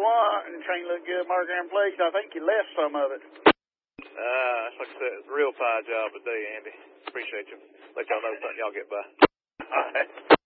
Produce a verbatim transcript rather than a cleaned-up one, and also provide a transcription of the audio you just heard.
what? And train looked good, marker and place. I think you left some of it. Uh, like I said, it's a real fine job today, Andy. Appreciate you. Let y'all know something y'all get by. All right.